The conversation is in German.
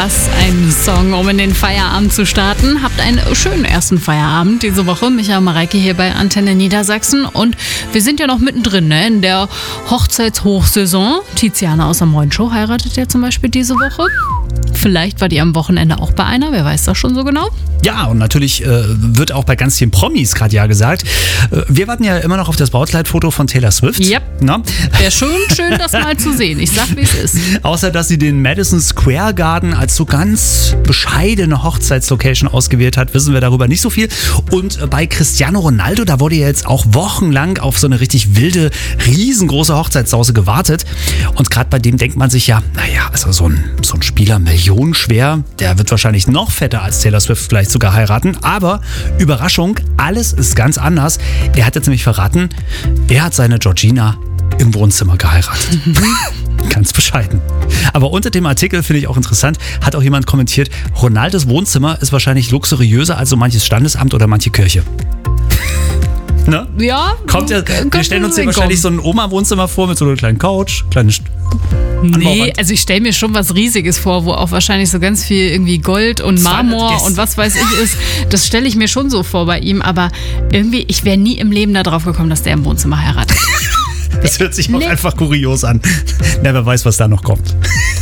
Das ist ein Song, um in den Feierabend zu starten. Habt einen schönen ersten Feierabend diese Woche. Micha und Mareike hier bei Antenne Niedersachsen. Und wir sind ja noch mittendrin, ne, in der Hochzeitshochsaison. Tiziana aus der Moin Show heiratet ja zum Beispiel diese Woche. Vielleicht war die am Wochenende auch bei einer, wer weiß das schon so genau? Ja, und natürlich wird auch bei ganz vielen Promis gerade ja gesagt. Wir warten ja immer noch auf das Brautkleidfoto von Taylor Swift. Yep. Wäre schon schön, das mal zu sehen. Ich sag, wie es ist. Außer, dass sie den Madison Square Garden als so ganz bescheidene Hochzeitslocation ausgewählt hat, wissen wir darüber nicht so viel. Und bei Cristiano Ronaldo, da wurde ja jetzt auch wochenlang auf so eine richtig wilde, riesengroße Hochzeitssause gewartet. Und gerade bei dem denkt man sich ja, naja, also so ein Spieler millionenschwer, der wird wahrscheinlich noch fetter als Taylor Swift vielleicht sogar heiraten. Aber Überraschung, alles ist ganz anders. Er hat jetzt nämlich verraten, er hat seine Georgina im Wohnzimmer geheiratet. Ganz bescheiden. Aber unter dem Artikel, finde ich auch interessant, hat auch jemand kommentiert, Ronaldos Wohnzimmer ist wahrscheinlich luxuriöser als so manches Standesamt oder manche Kirche. Ne? Ja. Wir stellen uns hier wahrscheinlich so ein Oma-Wohnzimmer vor mit so einer kleinen Couch, Nee, also ich stelle mir schon was Riesiges vor, wo auch wahrscheinlich so ganz viel irgendwie Gold und Marmor und was weiß ich ist. Das stelle ich mir schon so vor bei ihm, aber irgendwie, ich wäre nie im Leben da drauf gekommen, dass der im Wohnzimmer heiratet. Das hört sich auch einfach kurios an. Na, wer weiß, was da noch kommt.